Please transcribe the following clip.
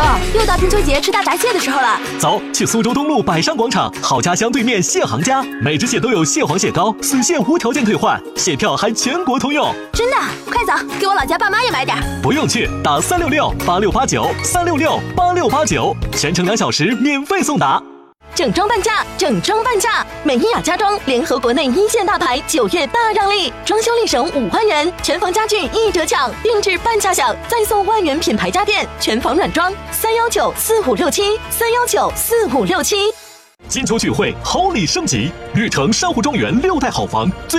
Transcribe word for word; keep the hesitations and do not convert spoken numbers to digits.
又到中秋节吃大闸蟹的时候了。 走，去苏州东路百商广场好家乡对面蟹行家，每只蟹都有蟹黄蟹膏，死蟹无条件退换，蟹票还全国通用。 真的？快走，给我老家爸妈也买点。 不用去，打三六六八六八九三六六八六八九，全程两小时免费送达。 整装半价，整装半价！美伊雅家装联合国内一线大牌，九月大让利，装修立省五万元，全房家具一折抢，定制半价享，再送万元品牌家电，全房软装，三幺九四五六七，三幺九四五六七。 金秋聚会，好礼升级，绿城珊瑚庄园六代好房。